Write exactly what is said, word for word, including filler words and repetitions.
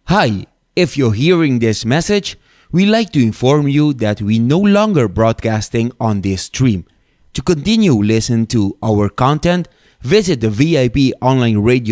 Hi, if you're hearing this message, we like to inform you that we no longer broadcasting on this stream. To continue listen to our content, visit the V I P Online Radio